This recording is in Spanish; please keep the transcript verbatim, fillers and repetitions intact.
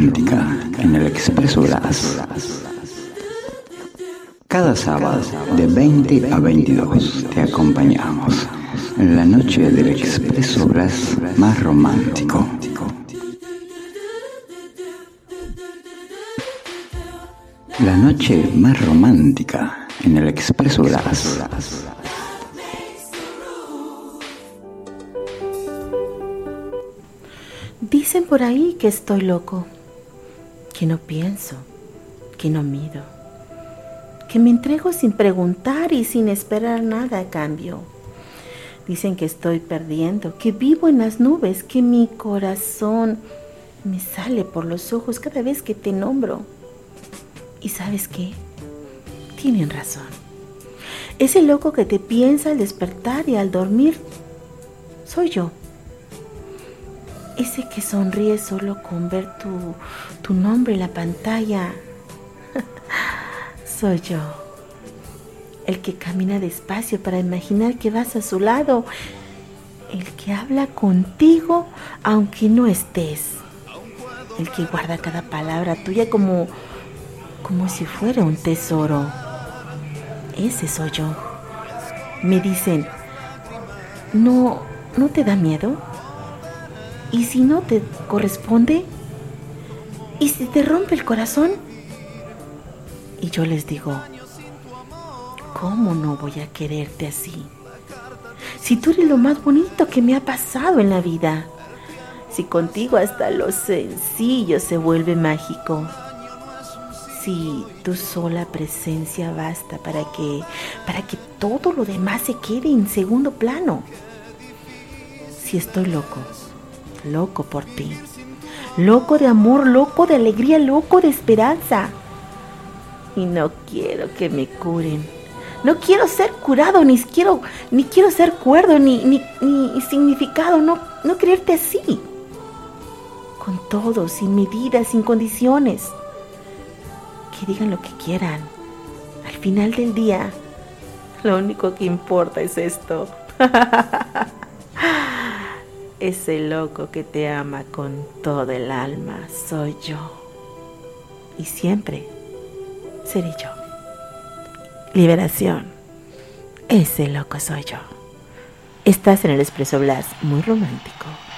romántica en el Expreso Blas. Cada sábado de veinte a veintidós te acompañamos en la noche del Expreso Blas más romántico. La noche más romántica en el Expreso Blas. Dicen por ahí que estoy loco, que no pienso, que no mido, que me entrego sin preguntar y sin esperar nada a cambio. Dicen que estoy perdiendo, que vivo en las nubes, que mi corazón me sale por los ojos cada vez que te nombro. ¿Y sabes qué? Tienen razón. Ese loco que te piensa al despertar y al dormir, soy yo. Ese que sonríe solo con ver tu, tu nombre en la pantalla, soy yo. El que camina despacio para imaginar que vas a su lado. El que habla contigo aunque no estés. El que guarda cada palabra tuya como, como si fuera un tesoro. Ese soy yo. Me dicen, ¿no, no te da miedo? ¿Y si no te corresponde? ¿Y si te rompe el corazón? Y yo les digo, ¿cómo no voy a quererte así? Si tú eres lo más bonito que me ha pasado en la vida. Si contigo hasta lo sencillo se vuelve mágico. Si tu sola presencia basta para que, para que todo lo demás se quede en segundo plano. Si estoy loco, loco por ti, loco de amor, loco de alegría, loco de esperanza. Y no quiero que me curen. No quiero ser curado, ni quiero, ni quiero ser cuerdo, ni, ni, ni significado, no, no quererte así. Con todo, sin medidas, sin condiciones. Que digan lo que quieran. Al final del día, lo único que importa es esto. Ese loco que te ama con todo el alma soy yo. Y siempre seré yo. Liberación. Ese loco soy yo. Estás en el Expreso Blas, muy romántico.